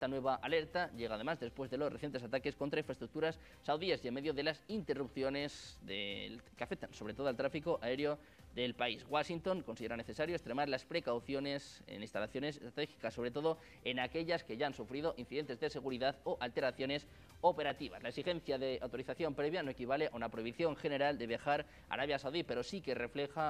Esta nueva alerta llega además después de los recientes ataques contra infraestructuras saudíes y en medio de las interrupciones que afectan sobre todo al tráfico aéreo del país. Washington considera necesario extremar las precauciones en instalaciones estratégicas, sobre todo en aquellas que ya han sufrido incidentes de seguridad o alteraciones operativas. La exigencia de autorización previa no equivale a una prohibición general de viajar a Arabia Saudí, pero sí que refleja